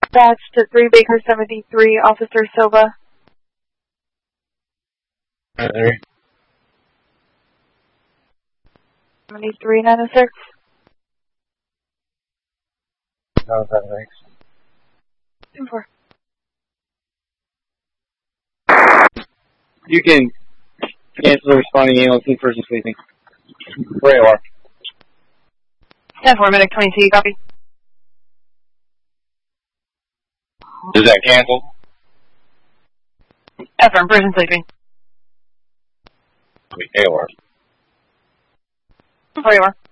Dispatch to 3 Baker 73, Officer Silva. 73, 906. No, thanks. 4. You can cancel the responding ambulance in person sleeping. Where you are. 10-4, medic 22, copy. Is that canceled? Affirm, person sleeping. Where you are. Where you are.